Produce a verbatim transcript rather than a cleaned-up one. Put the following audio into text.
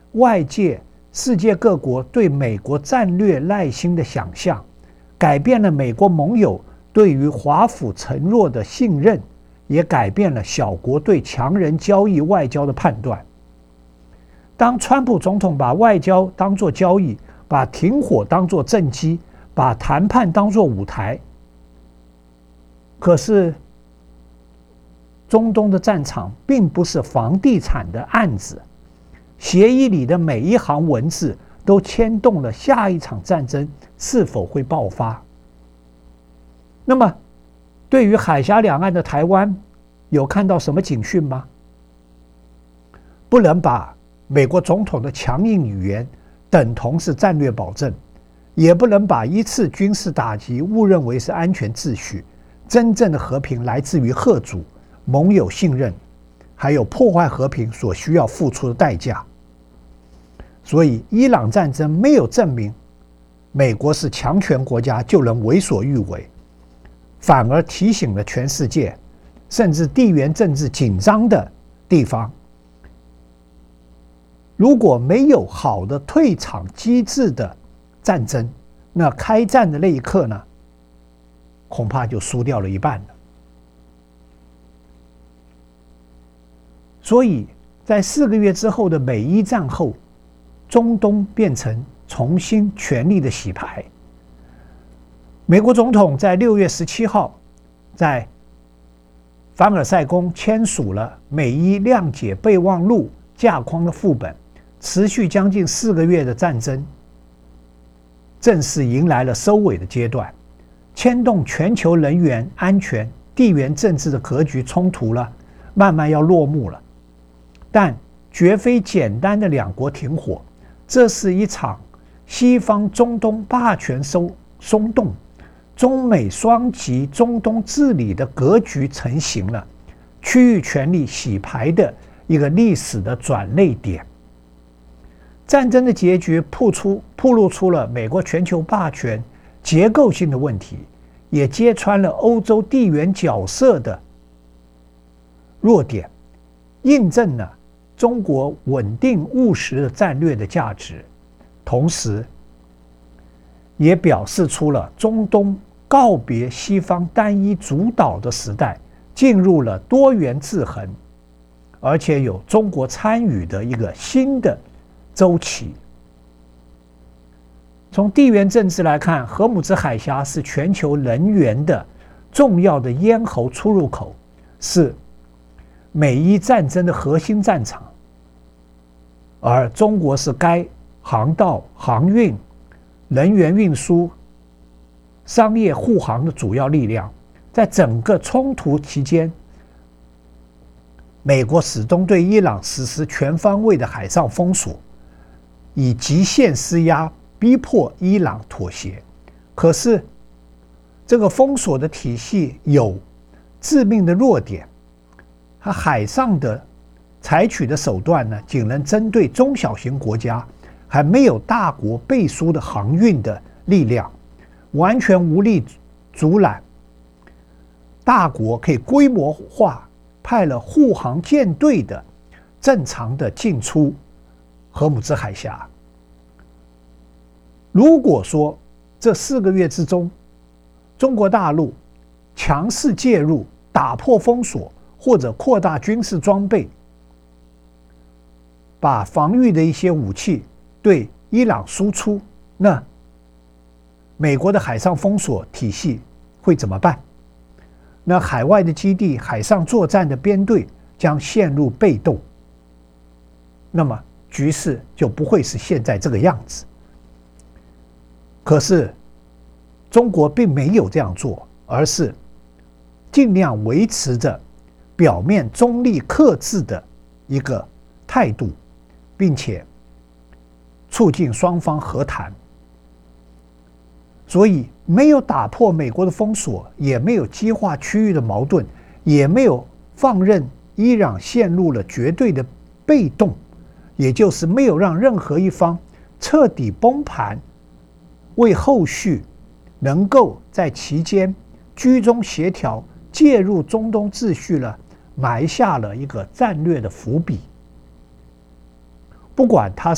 外界世界各国对美国战略耐心的想象，改变了美国盟友对于华府承诺的信任，也改变了小国对强人交易外交的判断。当川普总统把外交当作交易，把停火当作政绩，把谈判当作舞台，可是中东的战场并不是房地产的案子，协议里的每一行文字都牵动了下一场战争是否会爆发。那么对于海峡两岸的台湾，有看到什么警讯吗？不能把美国总统的强硬语言等同是战略保证，也不能把一次军事打击误认为是安全秩序。真正的和平来自于贺主、盟友信任，还有破坏和平所需要付出的代价。所以伊朗战争没有证明美国是强权国家就能为所欲为，反而提醒了全世界，甚至地缘政治紧张的地方，如果没有好的退场机制的战争，那开战的那一刻呢，恐怕就输掉了一半了。所以在四个月之后的美伊战后，中东变成重新权力的洗牌。美国总统在六月十七号在凡尔赛宫签署了美伊谅解备忘录架框的副本，持续将近四个月的战争正式迎来了收尾的阶段，牵动全球能源安全、地缘政治的格局冲突了，慢慢要落幕了。但绝非简单的两国停火，这是一场西方中东霸权松松动、中美双极中东治理的格局成型了，区域权力洗牌的一个历史的转捩点。战争的结局曝出暴露出了美国全球霸权结构性的问题，也揭穿了欧洲地缘角色的弱点，印证了中国稳定务实的战略的价值，同时也表示出了中东告别西方单一主导的时代，进入了多元制衡，而且有中国参与的一个新的周期。从地缘政治来看，荷姆兹海峡是全球能源的重要的咽喉出入口，是美伊战争的核心战场，而中国是该航道、航运、能源运输、商业护航的主要力量。在整个冲突期间，美国始终对伊朗实施全方位的海上封锁，以极限施压逼迫伊朗妥协。可是这个封锁的体系有致命的弱点，它海上的采取的手段呢，仅能针对中小型国家，还没有大国背书的航运的力量，完全无力阻拦大国可以规模化派了护航舰队的正常的进出荷姆兹海峡。如果说这四个月之中，中国大陆强势介入、打破封锁或者扩大军事装备，把防御的一些武器对伊朗输出，那美国的海上封锁体系会怎么办？那海外的基地、海上作战的编队将陷入被动，那么局势就不会是现在这个样子。可是中国并没有这样做，而是尽量维持着表面中立克制的一个态度，并且促进双方和谈。所以没有打破美国的封锁，也没有激化区域的矛盾，也没有放任伊朗陷入了绝对的被动，也就是没有让任何一方彻底崩盘，为后续能够在期间居中协调、介入中东秩序了埋下了一个战略的伏笔。不管它